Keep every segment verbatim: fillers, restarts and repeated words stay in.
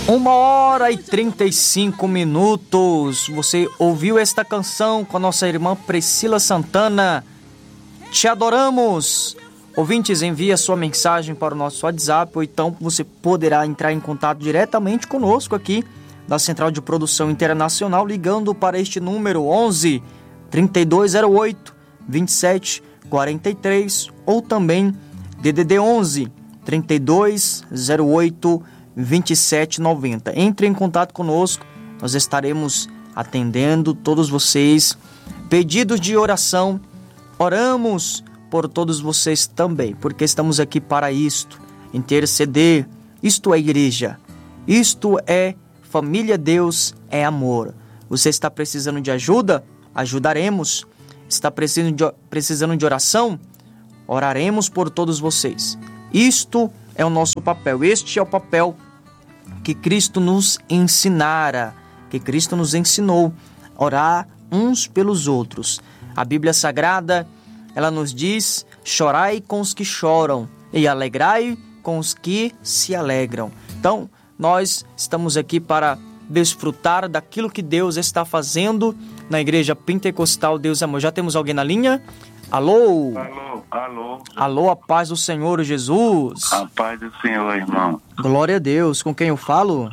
Uma hora e trinta e cinco minutos. Você ouviu esta canção com a nossa irmã Priscila Santana. Te adoramos. Ouvintes, envie a sua mensagem para o nosso WhatsApp, ou então você poderá entrar em contato diretamente conosco aqui da Central de Produção Internacional, ligando para este número onze, trinta e dois zero oito, vinte e sete quarenta e três, ou também D D D onze, trinta e dois zero oito, vinte e sete noventa. Entre em contato conosco, nós estaremos atendendo todos vocês. Pedidos de oração, oramos por todos vocês também, porque estamos aqui para isto, interceder. Isto é igreja, isto é família. Deus é amor. Você está precisando de ajuda? Ajudaremos. Está precisando de, precisando de oração? Oraremos por todos vocês. Isto é o nosso papel, este é o papel que Cristo nos ensinara, que Cristo nos ensinou, orar uns pelos outros. A Bíblia Sagrada, ela nos diz: chorai com os que choram e alegrai com os que se alegram. Então, nós estamos aqui para desfrutar daquilo que Deus está fazendo na Igreja Pentecostal Deus é Amor. Já temos alguém na linha? Alô? Alô, alô. Alô, a paz do Senhor Jesus. A paz do Senhor, irmão. Glória a Deus. Com quem eu falo?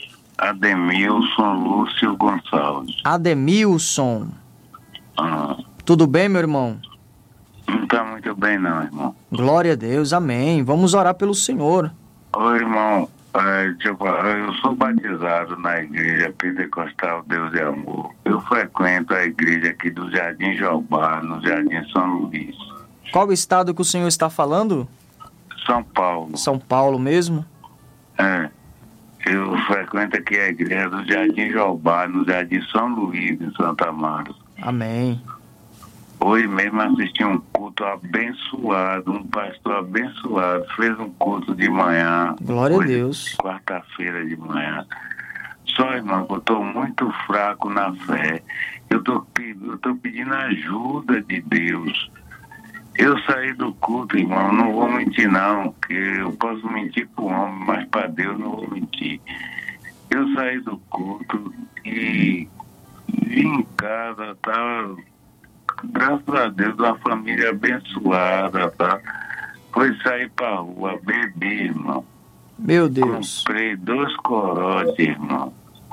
Ademilson Lúcio Gonçalves. Ademilson. Ah, Tudo bem, meu irmão? não tá muito bem não, irmão. Glória a Deus, amém. Vamos orar pelo Senhor. Ô, irmão, é, deixa eu falar, eu sou batizado na Igreja Pentecostal Deus é Amor. Eu frequento a igreja aqui do Jardim Jobá, no Jardim São Luís. Qual estado que o senhor está falando? São Paulo. São Paulo mesmo? É. Eu frequento aqui a igreja do Jardim Jobá, no Jardim São Luís, em Santa Amaro. Amém. Hoje mesmo assisti um culto abençoado, um pastor abençoado, fez um culto de manhã. Glória hoje, a Deus. Quarta-feira de manhã. Só, irmão, que eu estou muito fraco na fé. Eu estou eu tô pedindo ajuda de Deus. Eu saí do culto, irmão, não vou mentir não, porque eu posso mentir para o homem, mas para Deus não vou mentir. Eu saí do culto e vim em casa, tá? Graças a Deus, uma família abençoada, tá? Foi sair pra rua, beber, irmão. Meu Deus. Comprei dois corotes, irmão.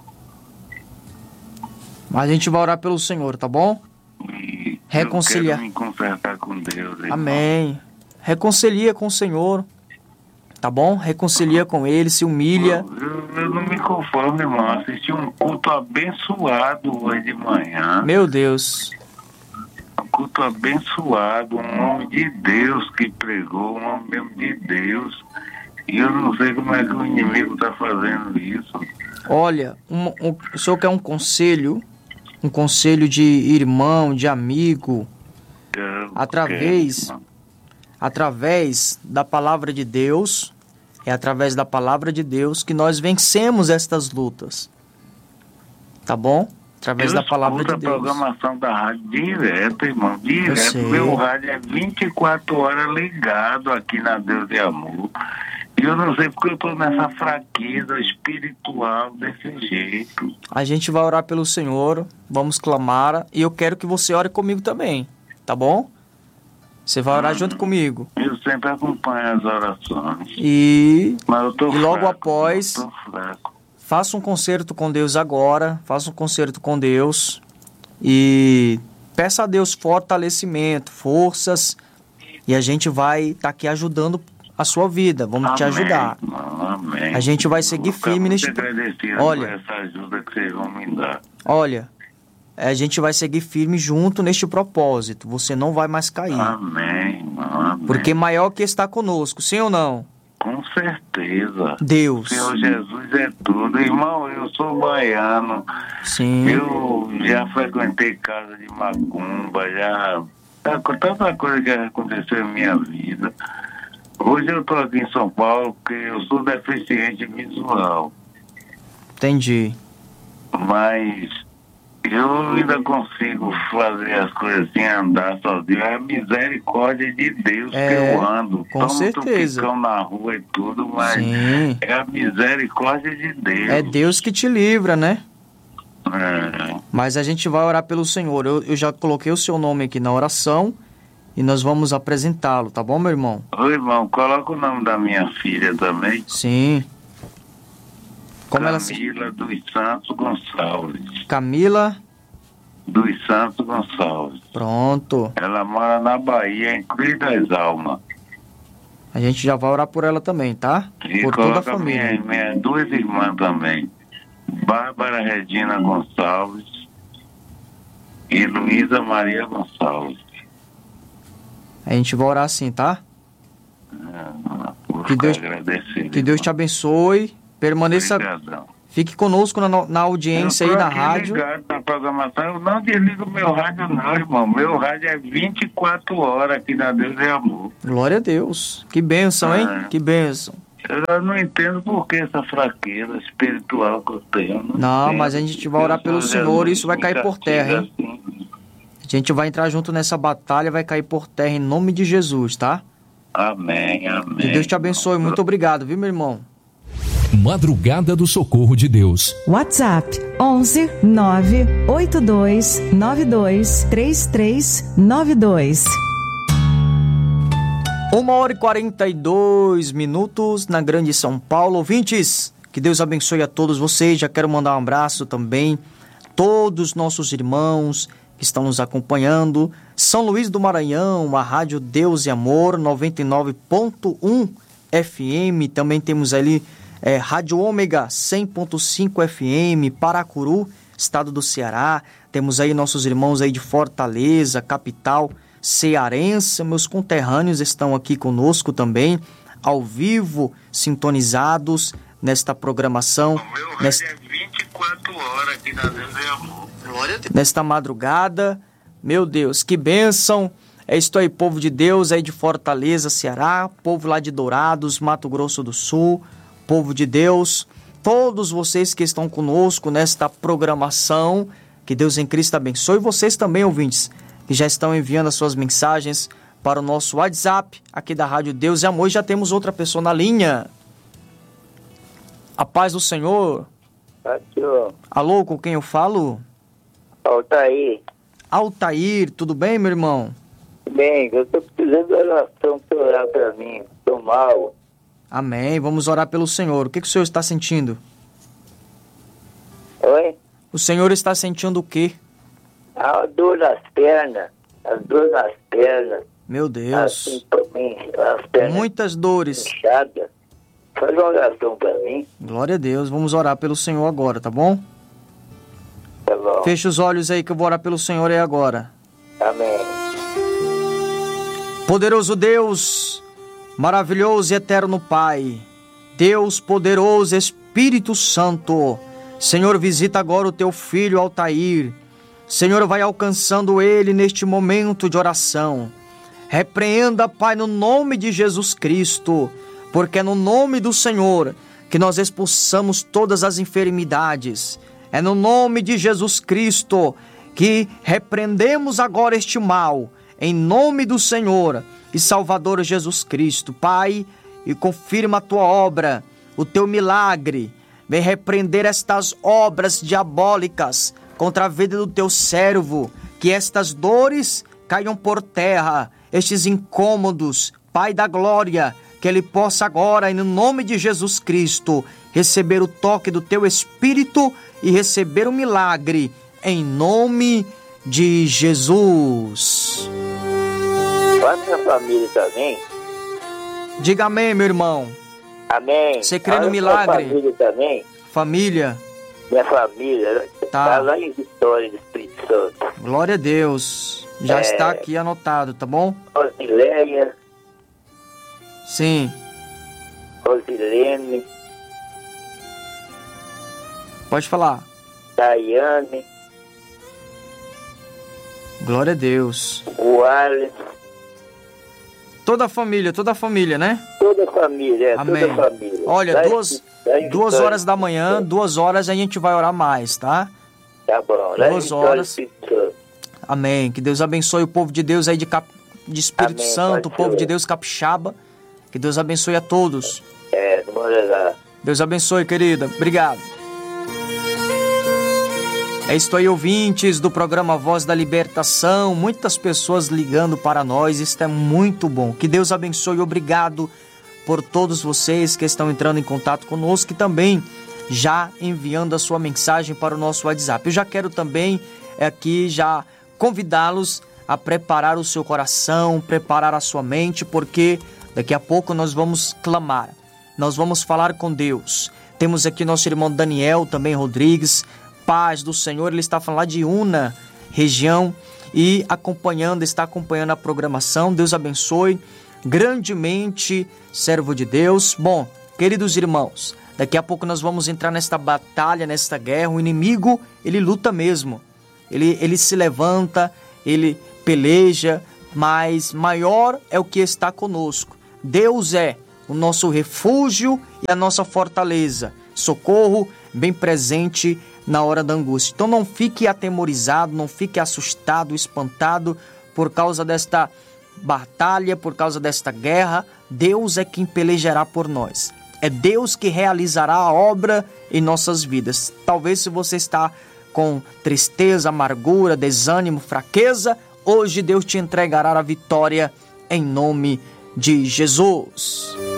Mas a gente vai orar pelo Senhor, tá bom? E Reconciliar. eu quero me consertar com Deus, irmão. Amém. Reconcilia com o Senhor, tá bom? Reconcilia com Ele, se humilha. Eu, eu, eu não me conformo, irmão. Assisti um culto abençoado hoje de manhã. Meu Deus. Um culto abençoado, um homem de Deus que pregou, um homem mesmo de Deus. E eu não sei como é que o inimigo está fazendo isso. Olha, um, um, o senhor quer um conselho? Um conselho de irmão, de amigo? Eu Através, quero, através da palavra de Deus, é através da palavra de Deus que nós vencemos estas lutas. Tá bom? Através eu da palavra de a Deus. programação da rádio direto, irmão, Eu direto. sei. Meu rádio é vinte e quatro horas ligado aqui na Deus de Amor. E eu não sei porque eu tô nessa fraqueza espiritual desse jeito. A gente vai orar pelo Senhor, vamos clamar, e eu quero que você ore comigo também, tá bom? Você vai orar Hum. junto comigo. Eu sempre acompanho as orações. E, Mas eu tô e logo fraco, após, eu tô fraco. faça um concerto com Deus agora, faça um concerto com Deus e peça a Deus fortalecimento, forças, e a gente vai estar aqui ajudando a sua vida, vamos te Amém, ajudar. irmão, amém. A gente vai seguir Eu vou ficar firme muito neste... agradecido Olha. por essa ajuda que vocês vão me dar. Olha, a gente vai seguir firme junto neste propósito, você não vai mais cair. Amém, irmão, amém. Porque maior que está conosco, sim ou não? Com certeza. Deus. Senhor Jesus é tudo. Irmão, eu sou baiano. Sim. Eu já frequentei casa de macumba, já... Tanta coisa que aconteceu na minha vida. Hoje eu estou aqui em São Paulo porque eu sou deficiente visual. Entendi. Mas Eu ainda consigo fazer as coisas assim, andar sozinho. É a misericórdia de Deus É, que eu ando. com Tomo certeza. tupicão na rua e tudo, mas Sim. é a misericórdia de Deus. É Deus que te livra, né? É. Mas a gente vai orar pelo Senhor. Eu, eu já coloquei o seu nome aqui na oração e nós vamos apresentá-lo, tá bom, meu irmão? Ô, irmão, coloca o nome da minha filha também. Sim. Como ela se... Camila dos Santos Gonçalves. Camila. Dos Santos Gonçalves. Pronto. Ela mora na Bahia, em Cruz das Almas. A gente já vai orar por ela também, tá? E Por toda a coloca família. minhas minha duas irmãs também. Bárbara Regina Gonçalves e Luísa Maria Gonçalves. A gente vai orar assim, tá? É, vou Que Deus, agradecer. que Deus te abençoe. Permaneça, Obrigadão. fique conosco na, na audiência Eu aí tô da aqui rádio. ligado na programação. Eu não desligo meu rádio não, irmão. Meu rádio é vinte e quatro horas aqui na Deus e Amor. Glória a Deus. Que bênção, hein? É. Que bênção. Eu não entendo por que essa fraqueza espiritual que eu tenho. Não, entendo. mas a gente vai orar pelo Deus Senhor e Jesus isso vai me cair por terra, hein? castiga assim. A gente vai entrar junto nessa batalha, vai cair por terra em nome de Jesus, tá? Amém, amém. Que Deus te abençoe. Muito obrigado, viu, meu irmão? Madrugada do Socorro de Deus. WhatsApp onze nove oito dois nove dois três três nove dois. Uma hora e quarenta e dois minutos na Grande São Paulo. Ouvintes, que Deus abençoe a todos vocês. Já quero mandar um abraço também a todos os nossos irmãos que estão nos acompanhando. São Luís do Maranhão, a Rádio Deus e Amor, noventa e nove ponto um F M. Também temos ali é, Rádio Ômega, cem ponto cinco F M, Paracuru, estado do Ceará. Temos aí nossos irmãos aí de Fortaleza, capital cearense. Meus conterrâneos estão aqui conosco também, ao vivo, sintonizados nesta programação. O meu rádio nesta... é vinte e quatro horas aqui na Deus e Amor. Glória a Deus. Nesta madrugada, meu Deus, que bênção. É isto aí, povo de Deus aí de Fortaleza, Ceará, povo lá de Dourados, Mato Grosso do Sul, povo de Deus, todos vocês que estão conosco nesta programação, que Deus em Cristo abençoe. E vocês também, ouvintes, que já estão enviando as suas mensagens para o nosso WhatsApp, aqui da Rádio Deus e Amor. E já temos outra pessoa na linha. A paz do Senhor. Aqui, ó. Alô, com quem eu falo? Altair. Altair, tudo bem, meu irmão? Bem, eu tô precisando de oração pra orar pra mim. Tô mal. Amém, vamos orar pelo Senhor. O que, que o Senhor está sentindo? Oi? O Senhor está sentindo o quê? A dor nas pernas. As dor nas pernas. Meu Deus. Assim, pra mim, as pernas Muitas dores. inchadas. Faz uma oração pra mim. Glória a Deus. Vamos orar pelo Senhor agora, tá bom? Tá bom. Feche os olhos aí que eu vou orar pelo Senhor aí agora. Amém. Poderoso Deus, maravilhoso e eterno Pai, Deus poderoso, Espírito Santo, Senhor, visita agora o teu filho Altair. Senhor, vai alcançando ele neste momento de oração. Repreenda, Pai, no nome de Jesus Cristo, porque é no nome do Senhor que nós expulsamos todas as enfermidades. É no nome de Jesus Cristo que repreendemos agora este mal, em nome do Senhor e Salvador Jesus Cristo. Pai, e confirma a tua obra, o teu milagre. Vem repreender estas obras diabólicas contra a vida do teu servo, que estas dores caiam por terra, estes incômodos, Pai da glória, que ele possa agora, no nome de Jesus Cristo, receber o toque do teu Espírito e receber o milagre, em nome de Jesus. Vai minha família também. Diga amém, meu irmão. Amém. Você crê no Olha milagre? Minha família também. Família, Minha família. Tá. Tá lá em Vitória do Espírito Santo. glória a Deus. Já É. está aqui anotado, tá bom? Rosileia, Sim. Rosilene, Pode falar. Daiane, Glória a Deus. o Alex, Toda a família, toda a família, né? toda a família, é, Amém. toda a família. Olha, Lá em- duas, lá em duas Vitória. horas da manhã, duas horas a gente vai orar mais, tá? Tá bom. Duas horas. Amém. Que Deus abençoe o povo de Deus aí de, Cap... de Espírito Amém, Santo, o pastor. povo de Deus capixaba. Que Deus abençoe a todos. É, não vou levar. Deus abençoe, querida. Obrigado. É isso aí, ouvintes do programa Voz da Libertação. Muitas pessoas ligando para nós. Isso é muito bom. Que Deus abençoe. Obrigado por todos vocês que estão entrando em contato conosco e também já enviando a sua mensagem para o nosso WhatsApp. Eu já quero também aqui já convidá-los a preparar o seu coração, preparar a sua mente, porque daqui a pouco nós vamos clamar. Nós vamos falar com Deus. Temos aqui nosso irmão Daniel, também Rodrigues, paz do Senhor. Ele está falando lá de Una, região, e acompanhando, está acompanhando a programação. Deus abençoe grandemente, servo de Deus. Bom, queridos irmãos, daqui a pouco nós vamos entrar nesta batalha, nesta guerra. O inimigo, ele luta mesmo. Ele, ele se levanta, ele peleja, mas maior é o que está conosco. Deus é o nosso refúgio e a nossa fortaleza. Socorro bem presente na hora da angústia. Então não fique atemorizado, não fique assustado, espantado por causa desta batalha, por causa desta guerra. Deus é quem pelejará por nós. É Deus que realizará a obra em nossas vidas. Talvez se você está com tristeza, amargura, desânimo, fraqueza, hoje Deus te entregará a vitória em nome de Jesus.